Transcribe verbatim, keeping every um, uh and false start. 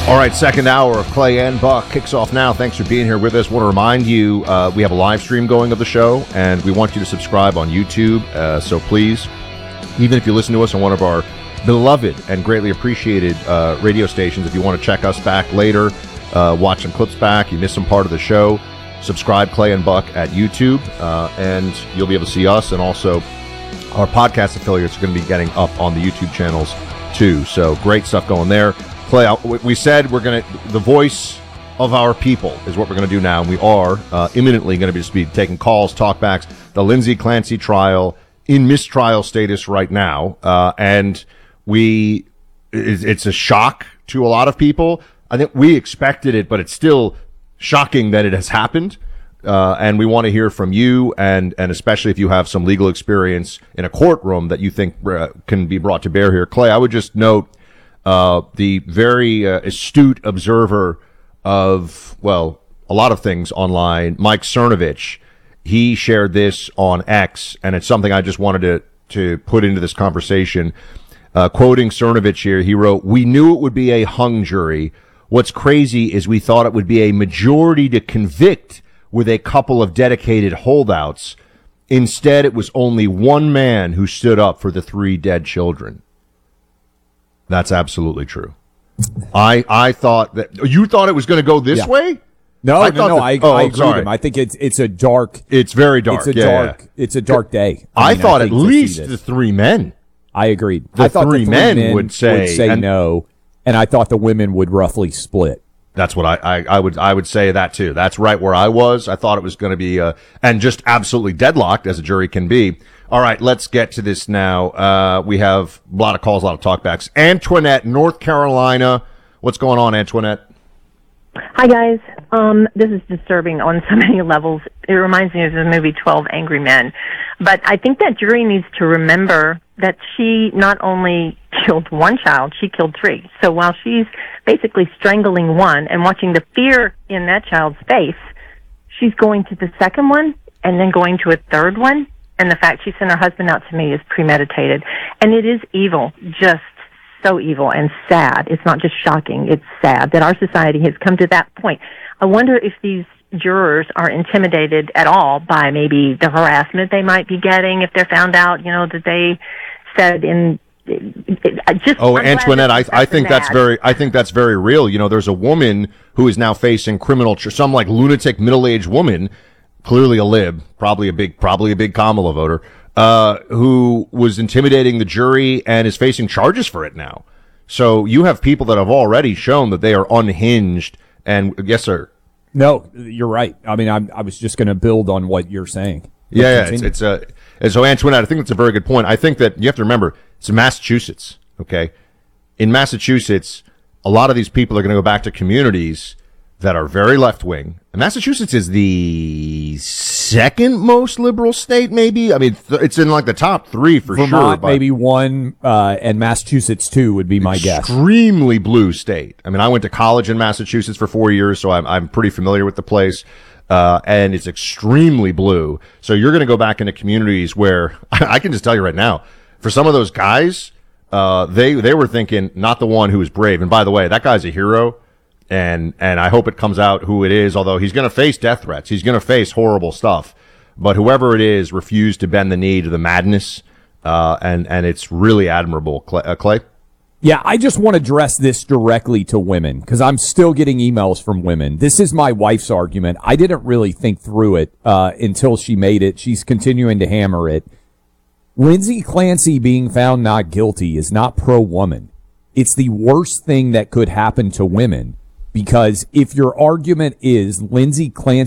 All right, second hour of Clay and Buck kicks off now. Thanks for being here with us. Want to remind you, uh, we have a live stream going of the show, and we want you to subscribe on YouTube. Uh, so please, even if you listen to us on one of our beloved and greatly appreciated uh, radio stations, if you want to check us back later, uh, watch some clips back, you missed some part of the show, subscribe Clay and Buck at YouTube, uh, and you'll be able to see us, and also our podcast affiliates are going to be getting up on the YouTube channels too. So great stuff going there. Clay, we said we're going to, the voice of our people is what we're going to do now. And we are uh, imminently going to be, just be taking calls, talkbacks, the Lindsay Clancy trial in mistrial status right now. Uh, and we, it's a shock to a lot of people. I think we expected it, but it's still shocking that it has happened. Uh, and we want to hear from you, and, and especially if you have some legal experience in a courtroom that you think uh, can be brought to bear here. Clay, I would just note, Uh, the very uh, astute observer of, well, a lot of things online, Mike Cernovich, he shared this on X, and it's something I just wanted to, to put into this conversation. Uh, quoting Cernovich here, he wrote, "We knew it would be a hung jury. What's crazy is we thought it would be a majority to convict with a couple of dedicated holdouts. Instead, it was only one man who stood up for the three dead children." That's absolutely true. I I thought that you thought it was going to go this yeah. way. No, I no, no. that, I, oh, I agree sorry. with him. I think it's it's a dark. It's very dark. It's a yeah, dark. Yeah. It's a dark day. I, I mean, thought I at least the three men. I agreed. The I thought three, the three men, men would say, would say and, no, and I thought the women would roughly split. That's what I, I, I would I would say that too. That's right where I was. I thought it was going to be uh, and just absolutely deadlocked as a jury can be. All right, let's get to this now. Uh, we have a lot of calls, a lot of talkbacks. Antoinette, North Carolina. What's going on, Antoinette? Hi, guys. Um, this is disturbing on so many levels. It reminds me of the movie twelve Angry Men. But I think that jury needs to remember that she not only killed one child, she killed three. So while she's basically strangling one and watching the fear in that child's face, she's going to the second one and then going to a third one. And the fact she sent her husband out to me is premeditated. And it is evil, just so evil and sad. It's not just shocking, it's sad that our society has come to that point. I wonder if these jurors are intimidated at all by maybe the harassment they might be getting if they're found out, you know, that they said in just oh Antoinette, I, I think that's very I think that's very real. You know, there's a woman who is now facing criminal, some like lunatic middle-aged woman, clearly a lib, probably a big probably a big Kamala voter, uh who was intimidating the jury and is facing charges for it now. So you have people that have already shown that they are unhinged. And yes, sir. No, you're right. I mean, I'm, I was just going to build on what you're saying. Yeah, yeah, it's, it's a, and so Antoinette, I think that's a very good point. I think that you have to remember, it's Massachusetts, okay? In Massachusetts, a lot of these people are going to go back to communities that are very left-wing. And Massachusetts is the second most liberal state, maybe? I mean, th- it's in like the top three for Vermont, sure. But maybe one, uh, and Massachusetts two would be my guess. Extremely blue state. I mean, I went to college in Massachusetts for four years, so I'm, I'm pretty familiar with the place. Uh, and it's extremely blue. So you're going to go back into communities where I can just tell you right now, for some of those guys, uh, they, they were thinking, not the one who is brave. And by the way, that guy's a hero. And, and I hope it comes out who it is, although he's going to face death threats. He's going to face horrible stuff. But whoever it is refused to bend the knee to the madness. Uh, and, and it's really admirable. Clay? Uh, Clay? Yeah, I just want to address this directly to women because I'm still getting emails from women. This is my wife's argument. I didn't really think through it, uh, until she made it. She's continuing to hammer it. Lindsay Clancy being found not guilty is not pro-woman. It's the worst thing that could happen to women. Because if your argument is Lindsay Clancy